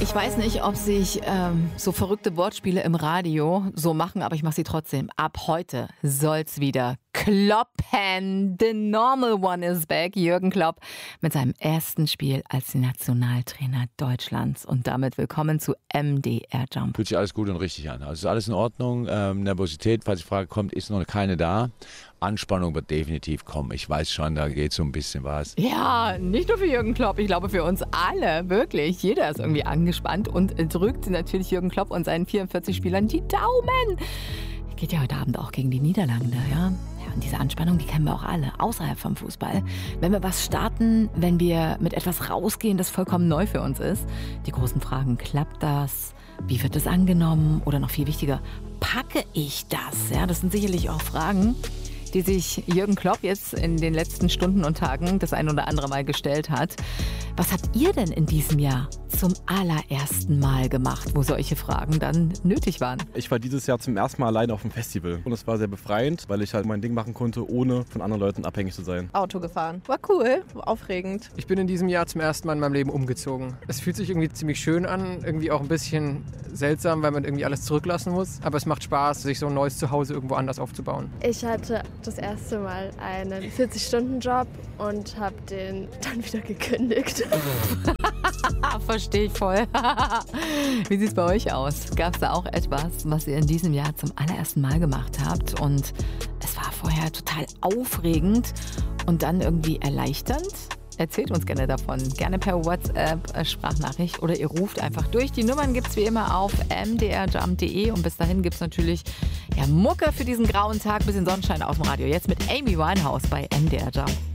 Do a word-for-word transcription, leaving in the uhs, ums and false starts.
Ich weiß nicht, ob sich ähm, so verrückte Wortspiele im Radio so machen, aber ich mache sie trotzdem. Ab heute soll's wieder kloppen. The normal one is back. Jürgen Klopp mit seinem ersten Spiel als Nationaltrainer Deutschlands. Und damit willkommen zu M D R Jump. Fühlt sich alles gut und richtig an. Also ist alles in Ordnung. Ähm, Nervosität, falls die Frage kommt, ist noch keine da. Anspannung wird definitiv kommen. Ich weiß schon, da geht so ein bisschen was. Ja, nicht nur für Jürgen Klopp, ich glaube für uns alle, wirklich. Jeder ist irgendwie angespannt und drückt natürlich Jürgen Klopp und seinen vierundvierzig Spielern die Daumen. Geht ja heute Abend auch gegen die Niederlande, ja. Ja, und diese Anspannung, die kennen wir auch alle, außerhalb vom Fußball. Wenn wir was starten, wenn wir mit etwas rausgehen, das vollkommen neu für uns ist. Die großen Fragen, klappt das? Wie wird das angenommen? Oder noch viel wichtiger, packe ich das? Ja, das sind sicherlich auch Fragen, die sich Jürgen Klopp jetzt in den letzten Stunden und Tagen das ein oder andere Mal gestellt hat. Was habt ihr denn in diesem Jahr zum allerersten Mal gemacht, wo solche Fragen dann nötig waren? Ich war dieses Jahr zum ersten Mal alleine auf dem Festival und es war sehr befreiend, weil ich halt mein Ding machen konnte, ohne von anderen Leuten abhängig zu sein. Auto gefahren. War cool, aufregend. Ich bin in diesem Jahr zum ersten Mal in meinem Leben umgezogen. Es fühlt sich irgendwie ziemlich schön an, irgendwie auch ein bisschen seltsam, weil man irgendwie alles zurücklassen muss. Aber es macht Spaß, sich so ein neues Zuhause irgendwo anders aufzubauen. Ich hatte das erste Mal einen vierzig-Stunden-Job und habe den dann wieder gekündigt. Verstehe ich voll. Wie sieht es bei euch aus? Gab es da auch etwas, was ihr in diesem Jahr zum allerersten Mal gemacht habt und es war vorher total aufregend und dann irgendwie erleichternd? Erzählt uns gerne davon. Gerne per WhatsApp-Sprachnachricht oder ihr ruft einfach durch. Die Nummern gibt es wie immer auf m d r jump punkt d e und bis dahin gibt es natürlich ja, Mucke für diesen grauen Tag, bisschen Sonnenschein auf dem Radio. Jetzt mit Amy Winehouse bei M D R Jump.